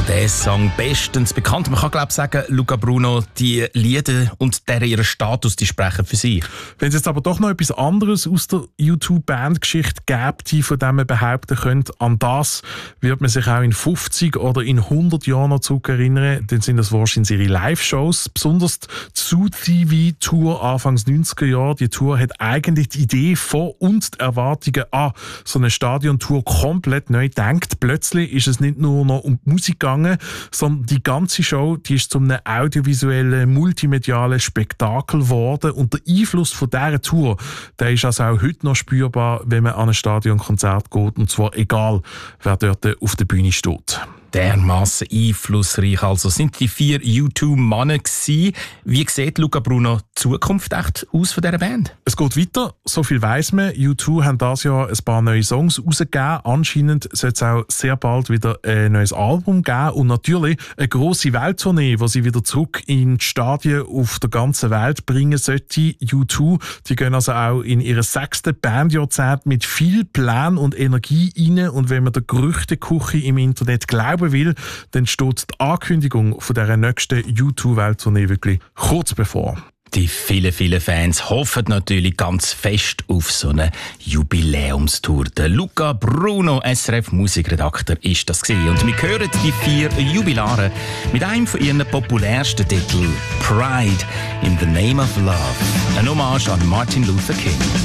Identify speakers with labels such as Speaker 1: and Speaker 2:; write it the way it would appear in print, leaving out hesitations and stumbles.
Speaker 1: der Song bestens bekannt. Man kann glaube ich sagen, Luca Bruno, die Lieder und ihren Status, die sprechen für sie.
Speaker 2: Wenn es jetzt aber doch noch etwas anderes aus der U2-Bandgeschichte gibt, die von dem man behaupten könnte, an das wird man sich auch in 50 oder in 100 Jahren noch zurückerinnern, dann sind das wahrscheinlich ihre Live-Shows, besonders die Zoo-TV-Tour Anfangs 90er Jahre. Die Tour hat eigentlich die Idee von und die Erwartungen an so eine Stadiontour komplett neu gedacht. Plötzlich ist es nicht nur noch um die Musik gegangen, sondern die ganze Show, die ist zu einem audiovisuellen, multimedialen Spektakel geworden. Und der Einfluss von dieser Tour, der ist also auch heute noch spürbar, wenn man an ein Stadionkonzert geht. Und zwar egal, wer dort auf der Bühne steht.
Speaker 1: Dermassen einflussreich also sind die 4 U2-Männer gewesen. Wie sieht Luca Bruno die Zukunft echt aus von dieser Band?
Speaker 2: Es geht weiter, so viel weiss man. U2 haben dieses Jahr ein paar neue Songs rausgegeben. Anscheinend soll es auch sehr bald wieder ein neues Album geben und natürlich eine grosse Welttournee, die sie wieder zurück in die Stadien auf der ganzen Welt bringen sollte. U2, die gehen also auch in ihr 6. Bandjahrzehnt mit viel Plan und Energie rein. Und wenn man der Gerüchteküche im Internet glauben will, dann steht die Ankündigung von dieser nächsten U2-Welttournee wirklich kurz bevor.
Speaker 1: Die vielen Fans hoffen natürlich ganz fest auf so eine Jubiläumstour. Der Luca Bruno, SRF-Musikredakteur, ist das gewesen. Und wir hören die 4 Jubilare mit einem von ihren populärsten Titeln, Pride in the Name of Love. Ein Hommage an Martin Luther King.